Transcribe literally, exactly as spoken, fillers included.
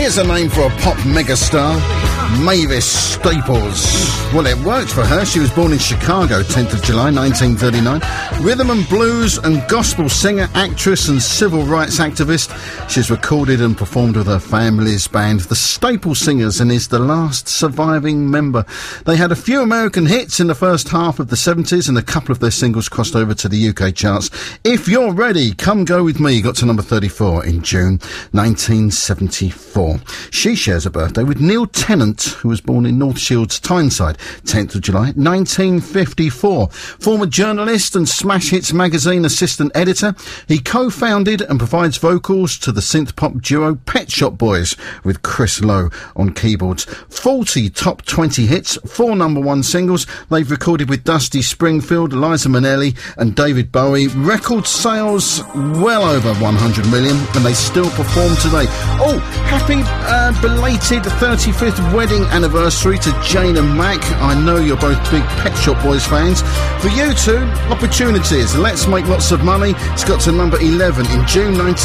Here's a name for a pop megastar, Mavis Staples. Well, it worked for her. She was born in Chicago, tenth of July, nineteen thirty-nine. Rhythm and blues and gospel singer, actress and civil rights activist. She's recorded and performed with her family's band, the Staple Singers, and is the last surviving member. They had a few American hits in the first half of the seventies, and a couple of their singles crossed over to the U K charts. If You're Ready, Come Go With Me got to number thirty-four in June nineteen seventy-four. She shares a birthday with Neil Tennant, who was born in North Shields, Tyneside, tenth of July nineteen fifty-four. Former journalist and Smash Hits magazine assistant editor, he co-founded and provides vocals to the synth-pop duo Pet Shop Boys with Chris Lowe on keyboards. forty top twenty hits, four number one singles. They've recorded with Dusty Springfield, Liza Minnelli and David Bowie. Record sales well over one hundred million, and they still perform today. Oh, happy uh, belated thirty-fifth wedding anniversary to Jane and Mac. I know you're both big Pet Shop Boys fans. For you two, Opportunities, Let's Make Lots of Money. It's got to number eleven in June nineteen